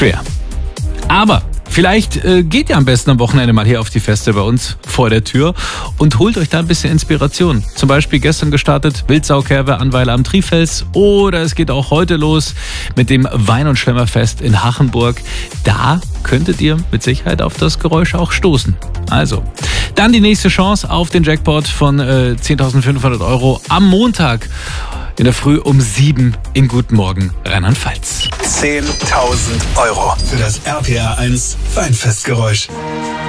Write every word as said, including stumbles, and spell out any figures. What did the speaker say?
schwer. Aber vielleicht äh, geht ihr am besten am Wochenende mal hier auf die Feste bei uns vor der Tür und holt euch da ein bisschen Inspiration. Zum Beispiel gestern gestartet Wildsaukerwe Anweiler am Trifels, oder es geht auch heute los mit dem Wein- und Schlemmerfest in Hachenburg. Da könntet ihr mit Sicherheit auf das Geräusch auch stoßen. Also, dann die nächste Chance auf den Jackpot von äh, zehntausendfünfhundert Euro am Montag in der Früh um sieben in Guten Morgen Rheinland-Pfalz. zehntausend Euro für das R P R eins Weinfestgeräusch.